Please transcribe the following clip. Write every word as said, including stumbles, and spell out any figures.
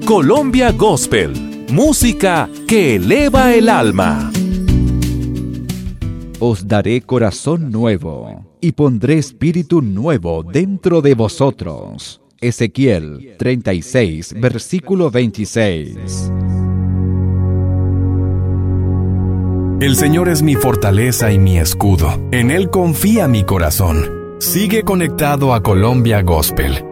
Colombia Gospel, música que eleva el alma. Os daré corazón nuevo, y pondré espíritu nuevo dentro de vosotros. Ezequiel treinta y seis, versículo veintiséis. El Señor es mi fortaleza y mi escudo. En Él confía mi corazón. Sigue conectado a Colombia Gospel